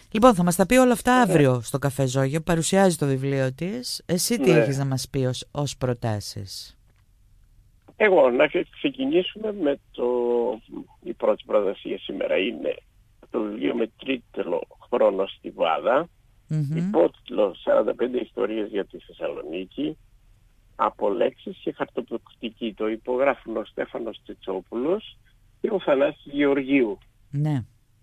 Λοιπόν, θα μας τα πει όλα αυτά αύριο στο Καφέ Ζόγιο. Παρουσιάζει το βιβλίο της. Εσύ τι έχεις να μας πει ως προτάσεις? Εγώ να ξεκινήσουμε με η πρώτη πρόταση για σήμερα είναι το βιβλίο με τίτλο Χρονοστιβάδα, υπότιτλο 45 ιστορίες για τη Θεσσαλονίκη, από λέξεις και χαρτοπληκτική. Το υπογράφουν ο Στέφανος Τσιτσόπουλος και ο Θανάσης Γεωργίου. Ναι.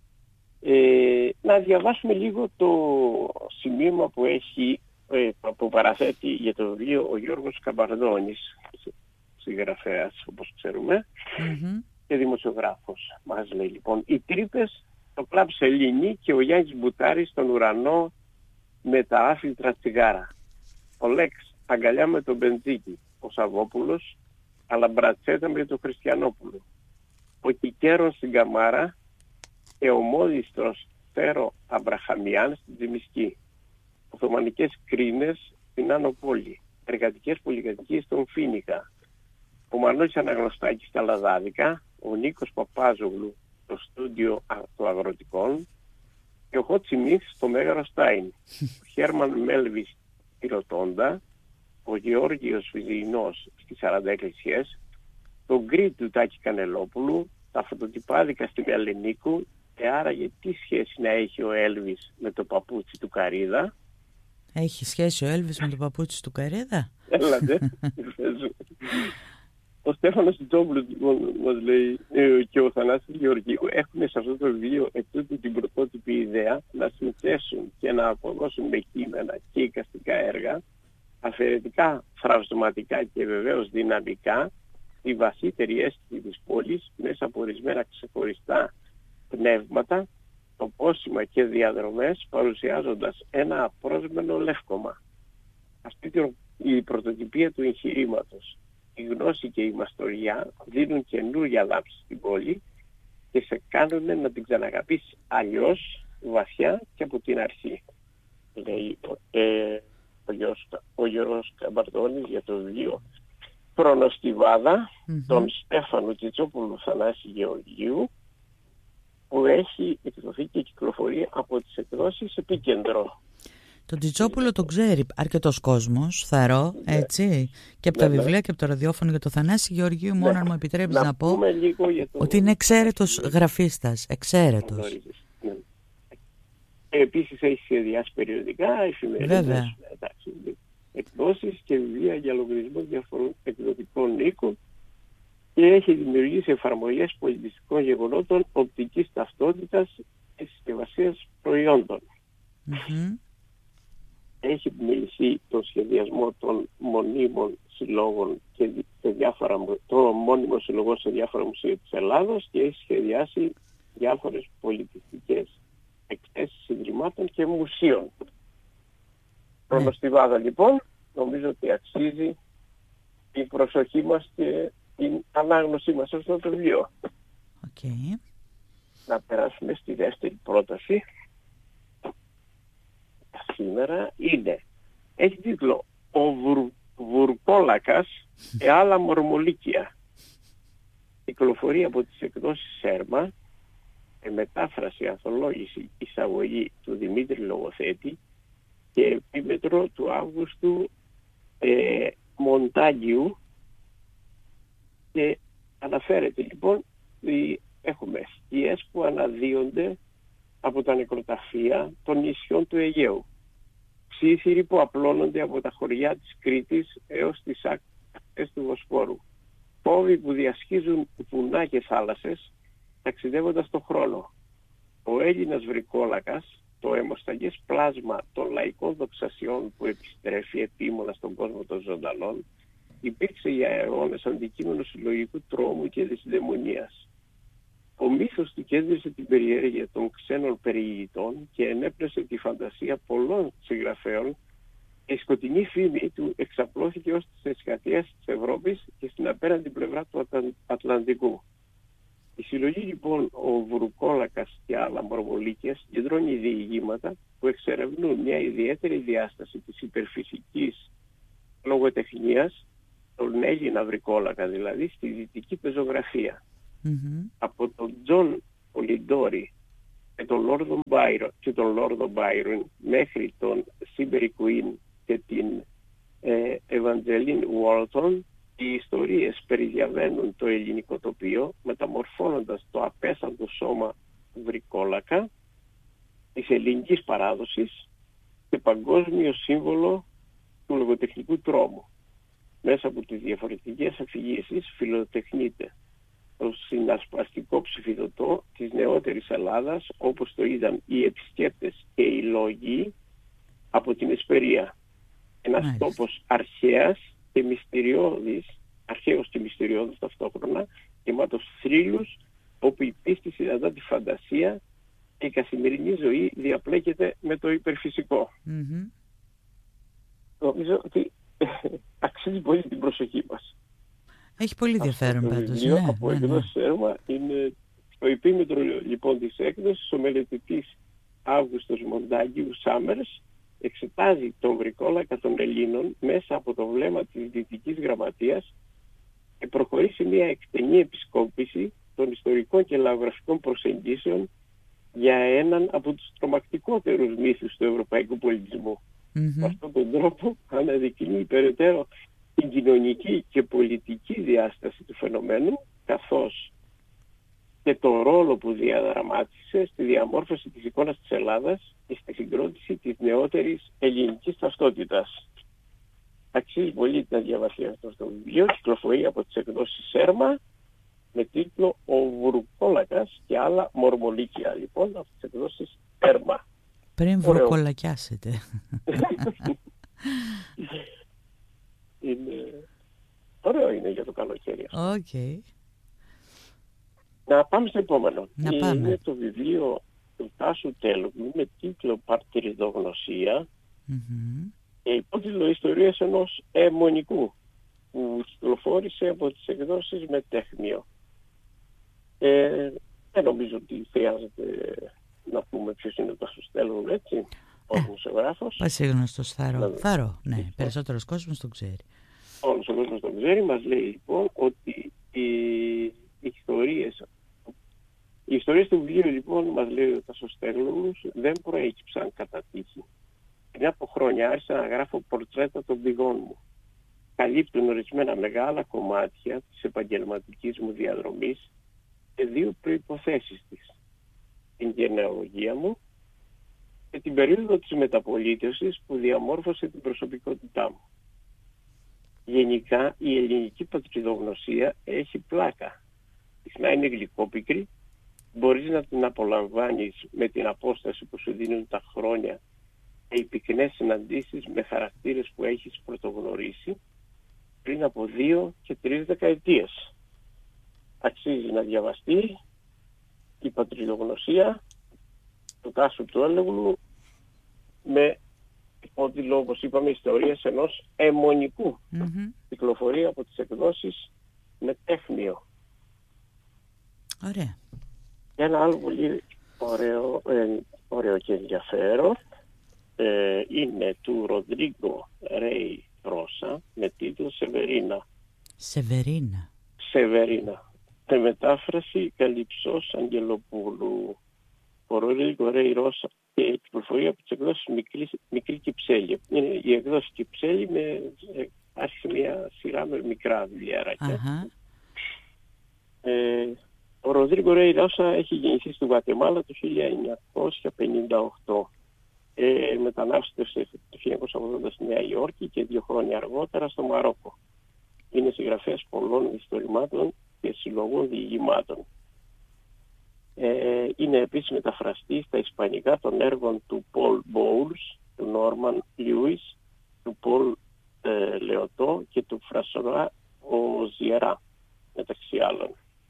Να διαβάσουμε λίγο το σημείωμα που έχει, που παραθέτει για το βιβλίο ο Γιώργος Καμπαρδόνης, συγγραφέας όπως ξέρουμε, και δημοσιογράφος. Μας λέει λοιπόν: οι τρύπες, το κλαμπ Σελήνη και ο Γιάννης Μπουτάρης στον ουρανό με τα άθλητρα τσιγάρα. Ο Λέξ αγκαλιά με τον Μπεντζίκη, ο Σαββόπουλος, αλλά μπρατσέτα με τον Χριστιανόπουλο. Ο Κικέρον στην Καμάρα και ο μόδιστρος Θέρο Αμπραχαμιάν στην Τζιμισκή. Οθωμανικές κρίνες στην Άνω Πόλη. Εργατικές πολυκατοικίες στον Φίνικα. Ο Μανώλης Αναγνωστάκης στα Λαδάδικα. Ο Νίκος Παπάζογλου στο στούντιο των Αγροτικών. Και ο Χότσι στο Μέγαρο Στάιν. Ο Χέρμαν Μέλβις στη Ροτόντα. Ο Γεώργιος Βυζινός στις 40 εκκλησίες. Το γκρι του Τάκη Κανελόπουλου. Τα φωτοτυπάδικα στη Μελενίκου. Και άραγε τι σχέση να έχει ο Έλβης με το παπούτσι του Καρίδα? Έχει σχέση ο Έλβης με το παπούτσι του Καρίδα? Έλατε. Ο Στέφανος Τσιτσόπουλος μας λέει και ο Θανάσης Γεωργίου έχουν σε αυτό το βιβλίο ετούτη την πρωτότυπη ιδέα να συνθέσουν και να αποδώσουν με κείμενα και εικαστικά έργα, αφαιρετικά, φραυσματικά και βεβαίως δυναμικά, τη βαθύτερη αίσθηση της πόλης μέσα από ορισμένα ξεχωριστά πνεύματα, τοπόσημα και διαδρομές, παρουσιάζοντας ένα απρόσμενο λεύκομα. Αυτή η πρωτοτυπία του εγχειρήματος, η γνώση και η μαστοριά δίνουν καινούργια λάμψη στην πόλη και σε κάνουν να την ξαναγαπείς αλλιώς, βαθιά και από την αρχή. Λέει ο Γιώργος Καμπαρδόνης για το βιβλίο Χρονοστιβάδα, τον Στέφανο Τσιτσόπουλου Θανάση Γεωργίου, που έχει εκδοθεί και κυκλοφορεί από τις εκδόσεις Επίκεντρο. Τον Τσιτσόπουλο τον ξέρει αρκετός κόσμος, θαρώ, έτσι, και από τα βιβλία και από το ραδιόφωνο. Για το Θανάση Γεωργίου, μόνο αν μου επιτρέπεις να πω ότι είναι εξαίρετος γραφίστας, εξαίρετος. Επίσης έχει σχεδιάσει περιοδικά, εφημερίδες, εκδόσεις και βιβλία για λογαριασμό διαφορών εκδοτικών οίκων και έχει δημιουργήσει εφαρμογές πολιτιστικών γεγονότων, οπτικής ταυτότητας και συσκευασίας προϊόντων. Έχει επιμεληθεί τον σχεδιασμό των μονίμων συλλόγων και των μόνιμων συλλογών σε διάφορα μουσεία της Ελλάδος και έχει σχεδιάσει διάφορες πολιτιστικές εκθέσεις ιδρυμάτων και μουσείων. Χρονοστιβάδα λοιπόν, νομίζω ότι αξίζει η προσοχή μας και την ανάγνωσή μας σε αυτό το βιβλίο. Να περάσουμε στη δεύτερη πρόταση. Σήμερα έχει τίτλο «Ο Βουρκόλακας και άλλα μορμολίκια». Κυκλοφορεί από τις εκδόσεις Σέρμα, μετάφραση, ανθολόγηση, εισαγωγή του Δημήτρη Λογοθέτη και επίμετρο του Αύγουστου Μοντάγιου. Και αναφέρεται λοιπόν ότι έχουμε σκιές που αναδύονται από τα νεκροταφεία των νησιών του Αιγαίου, ψήθυροι που απλώνονται από τα χωριά της Κρήτης έως τις ακτές του Βοσπόρου, φόβοι που διασχίζουν βουνά και θάλασσες ταξιδεύοντας τον χρόνο. Ο Έλληνας βρικόλακας, το αιμοσταγές πλάσμα των λαϊκών δοξασιών που επιστρέφει επίμονα στον κόσμο των ζωντανών, υπήρξε για αιώνες αντικείμενο συλλογικού τρόμου και δυσδαιμονίας. Ο μύθος του κέντρισε την περιέργεια των ξένων περιηγητών και ενέπνευσε τη φαντασία πολλών συγγραφέων και η σκοτεινή φήμη του εξαπλώθηκε ως τις εσκατείες της Ευρώπης και στην απέραντη πλευρά του Ατλαντικού. Η συλλογή λοιπόν «Ο Βουρκόλακας και άλλα μορμολίκια» συγκεντρώνει διηγήματα που εξερευνούν μια ιδιαίτερη διάσταση της υπερφυσικής λογοτεχνίας, τον Έλληνα βρικόλακα δηλαδή, στη δυτική πεζογραφία. Από τον Τζον Πολιντόρη και τον Λόρδο Μπάιρον μέχρι τον Σίμπερι Κουίν και την Ευαντζελίν Ουόλτον, οι ιστορίες περιδιαβαίνουν το ελληνικό τοπίο, μεταμορφώνοντας το απέσαντο σώμα του βρικόλακα της ελληνικής παράδοσης και παγκόσμιο σύμβολο του λογοτεχνικού τρόμου. Μέσα από τις διαφορετικές αφηγήσεις φιλοτεχνείται το συνασπαστικό ψηφιδωτό της νεότερης Ελλάδας, όπως το είδαν οι επισκέπτες και οι λόγοι από την Εσπερία. Ένας τόπος αρχαίος και μυστηριώδης ταυτόχρονα, γεμάτος θρύλους, όπου η πίστη συναντά τη φαντασία και η καθημερινή ζωή διαπλέκεται με το υπερφυσικό. Mm-hmm. Νομίζω ότι αξίζει πολύ την προσοχή μας. Έχει πολύ ενδιαφέρον πάντως. Από εκδόσεις Έρμα είναι το επίμετρο λοιπόν της έκδοσης. Ο μελετητής Αύγουστος Μοντάγκιου Σάμερς εξετάζει τον βρικόλακα των Ελλήνων μέσα από το βλέμμα της Δυτικής Γραμματείας και προχωρεί σε μια εκτενή επισκόπηση των ιστορικών και λαογραφικών προσεγγίσεων για έναν από τους τρομακτικότερους μύθους του ευρωπαϊκού πολιτισμού. Mm-hmm. Με αυτόν τον τρόπο αναδεικνύει περαιτέρω την κοινωνική και πολιτική διάσταση του φαινομένου, καθώς και το ρόλο που διαδραμάτισε στη διαμόρφωση της εικόνας της Ελλάδας και στη συγκρότηση της νεότερης ελληνικής ταυτότητας. Αξίζει πολύ να διαβαστεί αυτό το βιβλίο, κυκλοφορεί από τις εκδόσεις Έρμα με τίτλο «Ο Βρουκόλακας και άλλα μορμολίκια», λοιπόν, από τις εκδόσεις Έρμα. Πριν βρουκολακιάσετε. Ωραίο είναι για το καλοκαίρι. Okay. Να πάμε στο επόμενο. Πάμε. Είναι το βιβλίο του Τάσου Τέλογλου με τίτλο «Παρτυριδογνωσία». Mm-hmm. Και υπότιτλο «Ιστορίες ενός αιμονικού», που κυκλοφόρησε από τις εκδόσεις Μετέχμιο. Δεν νομίζω ότι χρειάζεται να πούμε ποιος είναι ο Τάσος Τέλογλου, έτσι. Ο δημοσιογράφος. Πασίγνωστος Θαρό. Ναι, περισσότερος κόσμος το ξέρει. Όλος ο κόσμος το ξέρει. Μας λέει λοιπόν ότι οι ιστορίες του βιβλίου, λοιπόν, μας λέει ο Τάσος Τέλογλους, δεν προέκυψαν κατά τύχη. Πριν από χρόνια άρχισα να γράφω πορτρέτα των πηγών μου. Καλύπτουν ορισμένα μεγάλα κομμάτια της επαγγελματικής μου διαδρομής και δύο προϋποθέσεις της. Την γενεαλογία μου και την περίοδο της μεταπολίτευσης που διαμόρφωσε την προσωπικότητά μου. Γενικά η ελληνική πατριδογνωσία έχει πλάκα. Συχνά είναι γλυκόπικρη, μπορείς να την απολαμβάνεις με την απόσταση που σου δίνουν τα χρόνια και οι πυκνές συναντήσεις με χαρακτήρες που έχεις πρωτογνωρίσει πριν από 2 και 3 δεκαετίες. Αξίζει να διαβαστεί η πατριδογνωσία του Τάσου Τέλογλου με υπότιτλο, όπως είπαμε, ιστορίες ενός αιμονικού. Mm-hmm. Κυκλοφορεί από τις εκδόσεις Μετέχμιο. Ωραία. Ένα άλλο πολύ ωραίο και ενδιαφέρον είναι του Ροντρίγκο Ρέι Ρώσα με τίτλο Σεβερίνα. Με μετάφραση Καλυψός Αγγελοπούλου. Ο Ροντρίγκο Ρέι Ρώσα και κυκλοφορεί από τις εκδόσεις Μικρή Κυψέλη. Είναι η εκδόση Κυψέλη άρχισε μια σειρά με μικρά βιβλιαράκια. Uh-huh. Ο Ροντρίγκο Ρέι Ρώσα έχει γεννηθεί στη Γουατεμάλα το 1958. Μετανάστευσε το 1980 στη Νέα Υόρκη και 2 χρόνια αργότερα στο Μαρόκο. Είναι συγγραφέας πολλών ιστορημάτων και συλλογών διηγημάτων. Είναι επίσης μεταφραστής στα ισπανικά των έργων του Πολ Μπόουλς, του Νόρμαν Λιούις, του Πολ Λεωτό και του Φρασορά Οζιερά, μεταξύ άλλων.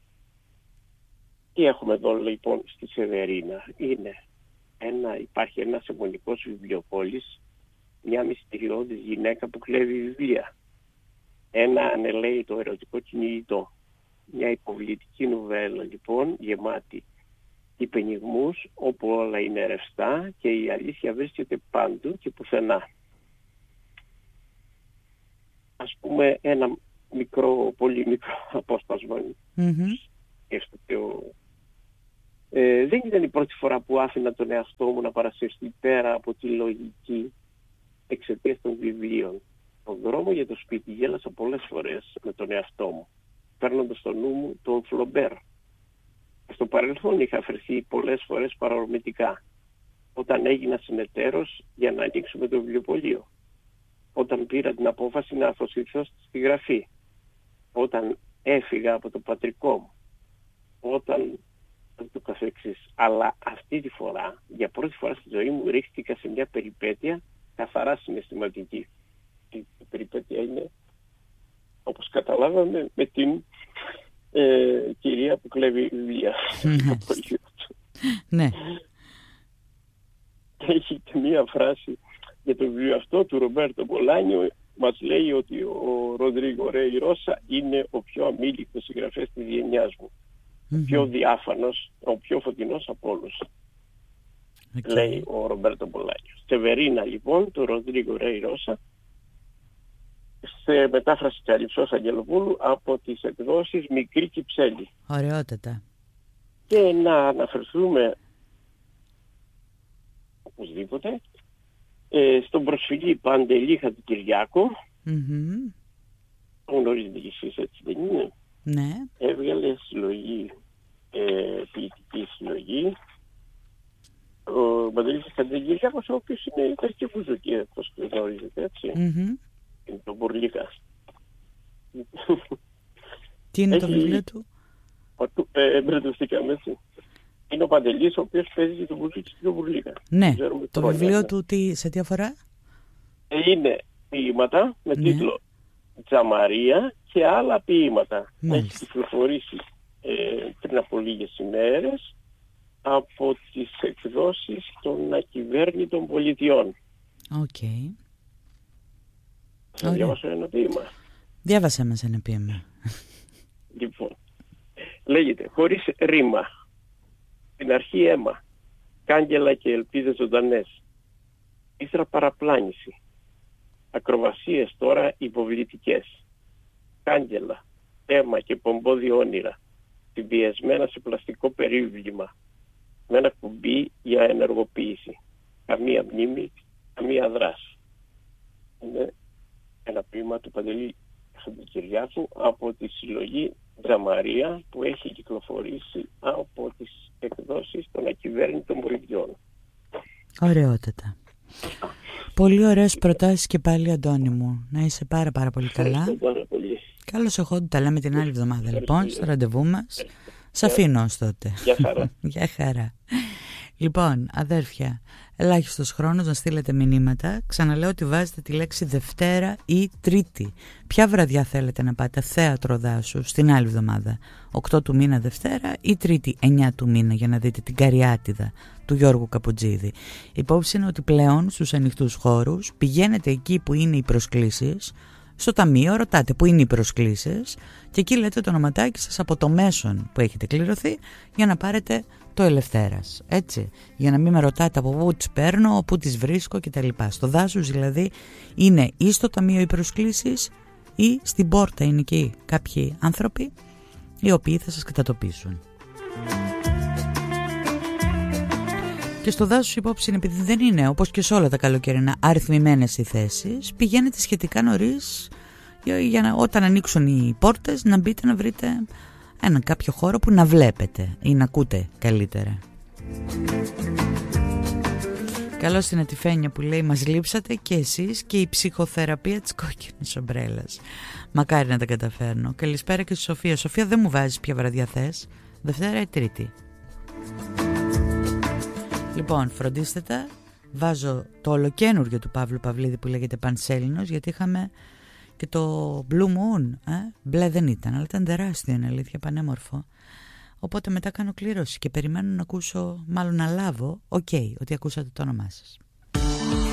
Τι έχουμε εδώ λοιπόν στη Σεβερίνα? Υπάρχει ένας αιμονικός βιβλιοπόλης, μια μυστηριώδης γυναίκα που κλέβει βιβλία, ένα ανελαίητο ερωτικό κυνηγητό, μια υποβλητική νουβέλα λοιπόν γεμάτη υπενιγμούς όπου όλα είναι ρευστά και η αλήθεια βρίσκεται παντού και πουθενά. Ας πούμε ένα πολύ μικρό απόσπασμα. Mm-hmm. Δεν ήταν η πρώτη φορά που άφηνα τον εαυτό μου να παρασυρθεί πέρα από τη λογική εξαιτίας των βιβλίων. Στον δρόμο για το σπίτι γέλασα πολλές φορές με τον εαυτό μου, παίρνοντας στο νου μου τον Φλομπέρ. Στο παρελθόν είχα αφαιρθεί πολλές φορές παρορμητικά, όταν έγινα συνεταίρος για να ανοίξουμε το βιβλιοπωλείο, όταν πήρα την απόφαση να αφοσιωθώ στη γραφή, όταν έφυγα από το πατρικό μου, όταν το καθεξής. Αλλά αυτή τη φορά, για πρώτη φορά στη ζωή μου, ρίχτηκα σε μια περιπέτεια καθαρά συναισθηματική. Η περιπέτεια είναι, όπως καταλάβαμε, με την κυρία που κλέβει βιβλία. Ναι. Έχει και μία φράση για το βιβλίο αυτό του Ρομπέρτο Μπολάνιο. Μας λέει ότι ο Ροντρίγκο Ρέι Ρώσα είναι ο πιο αμήλικτος συγγραφέας της γενιάς μου. Ο πιο διάφανος, ο πιο φωτεινός από όλους. Λέει ο Ρομπέρτο Μπολάνιο. Σεβερίνα λοιπόν, του Ροντρίγκο Ρέι Ρώσα, σε μετάφραση της Αλυψός Αγγελοπούλου από τις εκδόσεις Μικρή Κυψέλη. Ωραιότατα. Και να αναφερθούμε οπωσδήποτε στον προσφυλή Παντελή Χατζικυριάκο. Γνωρίζετε κι εσείς, έτσι δεν είναι? Ναι. Έβγαλε συλλογή, ποιητική συλλογή. Ο Παντελής Χατζικυριάκος, ο οποίος είναι και μπουζουκί, όπως γνωρίζετε, έτσι. Είναι το Μπουρλίκα. Τι είναι το βιβλίο του? Μπερδευτήκαμε, έτσι. Είναι ο Παντελής, ο οποίος παίζει και τον Μπουζούκι και τον Μπουρλίκα. Ναι, το βιβλίο του σε τι αφορά? Είναι ποίηματα με τίτλο Τζαμαρία και άλλα ποίηματα. Έχει κυκλοφορήσει πριν από λίγες ημέρες από τις εκδόσεις των ακυβέρνητων πολιτιών. Οκ. Θα διαβάσω ένα ποίημα. Διάβασέ μας ένα ποίημα. Λοιπόν, λέγεται χωρίς ρήμα. Στην αρχή αίμα, κάγκελα και ελπίδες ζωντανές. Ύστερα παραπλάνηση. Ακροβασίες τώρα υποβλητικές. Κάγκελα, αίμα και πομπόδι όνειρα. Συμπιεσμένα σε πλαστικό περίβλημα. Με ένα κουμπί για ενεργοποίηση. Καμία μνήμη, καμία δράση. Είναι ένα ποίημα του Παντελή Χατζικυριάκου από τη συλλογή Τζαμαρία που έχει κυκλοφορήσει από τις εκδόσεις των ακυβέρνητων πολιτιών. Ωραιότατα. Πολύ ωραίες προτάσεις και πάλι, Αντώνη μου. Να είσαι πάρα πολύ καλά. Καλώς εχόντου, τα λέμε την άλλη εβδομάδα λοιπόν στο ραντεβού μας. Σ' αφήνω ως τότε. Γεια χαρά. Γεια χαρά. Λοιπόν, αδέρφια, ελάχιστος χρόνος να στείλετε μηνύματα. Ξαναλέω ότι βάζετε τη λέξη Δευτέρα ή Τρίτη. Ποια βραδιά θέλετε να πάτε? Θέατρο Δάσους την άλλη εβδομάδα, 8 του μήνα Δευτέρα, ή Τρίτη 9 του μήνα, για να δείτε την Καριάτιδα του Γιώργου Καπουτζίδη. Υπόψη είναι ότι πλέον στους ανοιχτούς χώρους πηγαίνετε εκεί που είναι οι προσκλήσεις, στο ταμείο ρωτάτε που είναι οι προσκλήσεις και εκεί λέτε το ονοματάκι σας από το μέσον που έχετε κληρωθεί για να πάρετε το Ελευθέρας, έτσι, για να μην με ρωτάτε από πού τις παίρνω, πού τις βρίσκω κτλ. Στο Δάσους δηλαδή είναι ή στο ταμείο οι προσκλήσεις ή στην πόρτα είναι εκεί κάποιοι άνθρωποι οι οποίοι θα σας κατατοπίσουν. Και στο Δάσους υπόψη είναι, επειδή δεν είναι όπως και σε όλα τα καλοκαιρινά αριθμημένες οι θέσεις, πηγαίνετε σχετικά νωρίς για να, όταν ανοίξουν οι πόρτες, να μπείτε να βρείτε έναν κάποιο χώρο που να βλέπετε ή να ακούτε καλύτερα. Καλώς την Ατιφένια που λέει μας λείψατε και εσείς και η ψυχοθεραπεία της κόκκινης ομπρέλας. Μακάρι να τα καταφέρνω. Καλησπέρα και στη Σοφία. Σοφία, δεν μου βάζεις ποια βραδιά θες? Δευτέρα ή Τρίτη? Λοιπόν, φροντίστε τα. Βάζω το ολοκένουργιο του Παύλου Παυλίδη που λέγεται Πανσέλινος, γιατί είχαμε και το Blue Moon. Μπλε δεν ήταν, αλλά ήταν τεράστιο, είναι αλήθεια, πανέμορφο. Οπότε μετά κάνω κλήρωση και περιμένω να ακούσω, μάλλον να λάβω, ότι ακούσατε το όνομά σας.